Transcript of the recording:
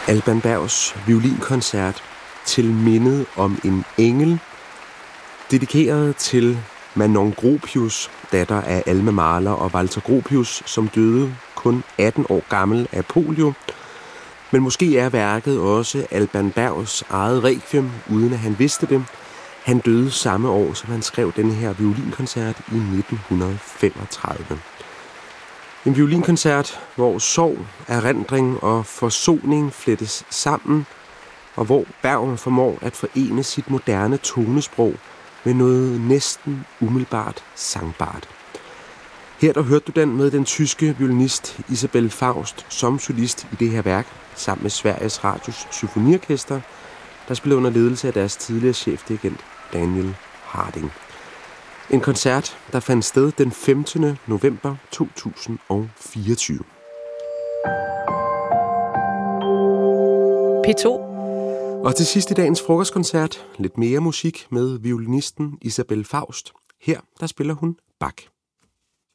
Alban Bergs violinkoncert til mindet om en engel, dedikeret til Manon Gropius, datter af Alma Mahler og Walter Gropius, som døde kun 18 år gammel af polio. Men måske er værket også Alban Bergs eget requiem, uden at han vidste det. Han døde samme år, som han skrev denne her violinkoncert i 1935. En violinkoncert, hvor sorg, erindring og forsoning flettes sammen, og hvor Berg formår at forene sit moderne tonesprog med noget næsten umiddelbart sangbart. Her der hørte du den med den tyske violinist Isabelle Faust som solist i det her værk, sammen med Sveriges Radios Symfoniorkester, der spiller under ledelse af deres tidligere chefdirigent Daniel Harding. En koncert, der fandt sted den 15. november 2024. P2. Og til sidst i dagens frokostkoncert, lidt mere musik med violinisten Isabelle Faust. Her der spiller hun Bach.